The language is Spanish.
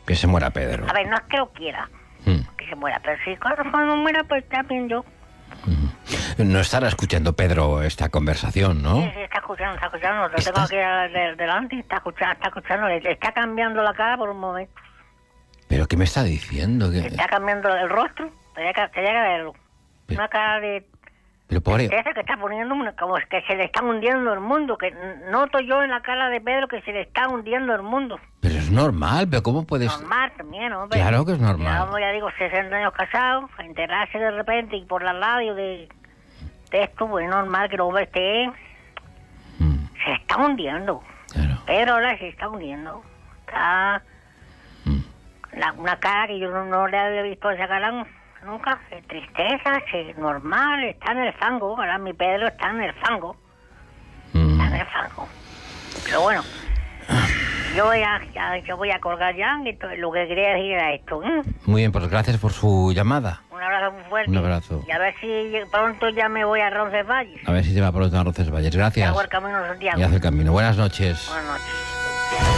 Que se muera Pedro. A ver, no es que lo quiera que se muera, pero si cuando muera, pues también yo. No estará escuchando Pedro esta conversación, ¿no? Sí, está escuchando. Lo tengo aquí delante, está escuchando. Le está cambiando la cara por un momento. ¿Pero qué me está diciendo? Le está cambiando el rostro, tenía que verlo. Una cara de... Pero pobre... que está poniendo como que se le está hundiendo el mundo, que noto yo en la cara de Pedro que se le está hundiendo el mundo. Pero es normal, pero ¿cómo puedes...? Normal también, hombre. Claro que es normal. Ya digo, 60 años casados, a enterarse de repente y por la radio de esto, pues es normal que el hombre esté... Se está hundiendo. Claro. Pedro ahora se está hundiendo. Está... una cara que yo no le había visto esa cara nunca. Tristeza, normal, está en el fango. Ahora mi Pedro está en el fango. Está en el fango. Pero bueno, yo voy a colgar ya. Entonces, lo que quería decir era esto. Muy bien, pues gracias por su llamada. Un abrazo muy fuerte. Un abrazo. Y a ver si pronto ya me voy a Roncesvalles. A ver si se va pronto a Roncesvalles. Gracias. Hago el camino de Santiago. Y hace el camino. Buenas noches. Buenas noches.